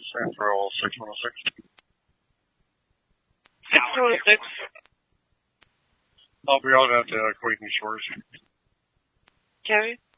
Central 6106. 6106. I'll be out at Quaking Shores. Okay.